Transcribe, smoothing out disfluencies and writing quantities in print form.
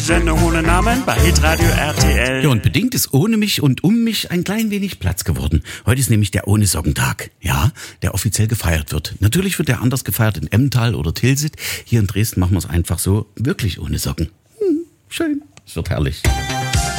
Sendung ohne Namen bei Hitradio RTL. Ja, und bedingt ist ohne mich und um mich ein klein wenig Platz geworden. Heute ist nämlich der Ohne-Socken-Tag. Ja, der offiziell gefeiert wird. Natürlich wird der anders gefeiert in Emmental oder Tilsit. Hier in Dresden machen wir es einfach so, wirklich ohne Socken. Schön, es wird herrlich.